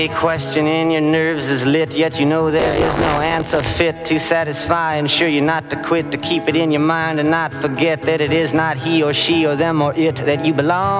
A question in your nerves is lit, yet you know there is no answer fit to satisfy. Ensure you not to quit, to keep it in your mind and not forget that it is not he or she or them or it that you belong